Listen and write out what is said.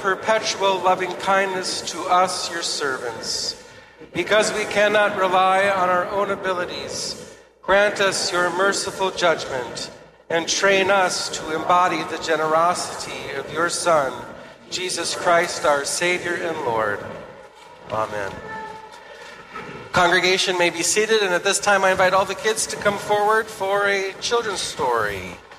perpetual loving kindness to us, your servants. Because we cannot rely on our own abilities, grant us your merciful judgment and train us to embody the generosity of your Son, Jesus Christ, our Savior and Lord. Amen. Congregation may be seated, and at this time I invite all the kids to come forward for a children's story.